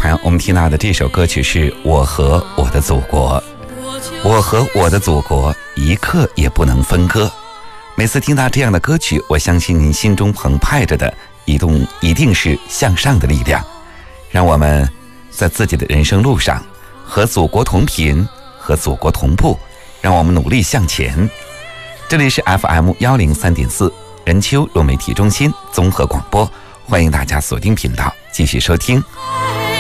朋友，我们听到的这首歌曲是《我和我的祖国》。我和我的祖国一刻也不能分割。每次听到这样的歌曲，我相信您心中澎湃着的一定是向上的力量，让我们在自己的人生路上和祖国同频，和祖国同步，让我们努力向前。这里是 FM103.4 任丘融媒体中心综合广播，欢迎大家锁定频道继续收听。